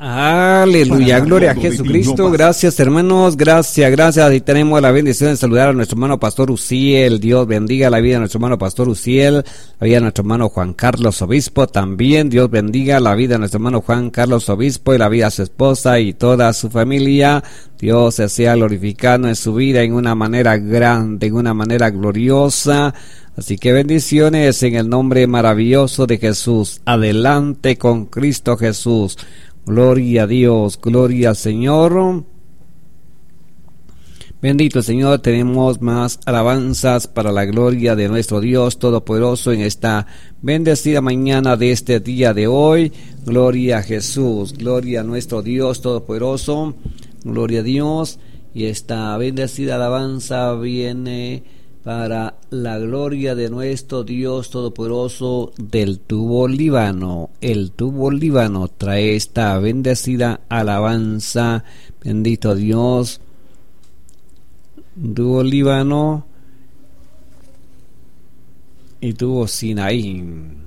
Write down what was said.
Aleluya, gloria a Jesucristo. Gracias, hermanos, gracias. Y tenemos la bendición de saludar a nuestro hermano Pastor Uziel. Dios bendiga la vida de nuestro hermano Pastor Uziel, la vida de nuestro hermano Juan Carlos Obispo. También Dios bendiga la vida de nuestro hermano Juan Carlos Obispo y la vida de su esposa y toda su familia. Dios se sea glorificado en su vida en una manera grande, en una manera gloriosa. Así que bendiciones en el nombre maravilloso de Jesús. Adelante con Cristo Jesús. Gloria a Dios, gloria al Señor. Bendito el Señor, tenemos más alabanzas para la gloria de nuestro Dios Todopoderoso en esta bendecida mañana de este día de hoy. Gloria a Jesús, gloria a nuestro Dios Todopoderoso, gloria a Dios. Y esta bendecida alabanza viene para la gloria de nuestro Dios Todopoderoso del tubo Líbano. El tubo Líbano trae esta bendecida alabanza. Bendito Dios. Tubo Líbano y tubo Sinaí.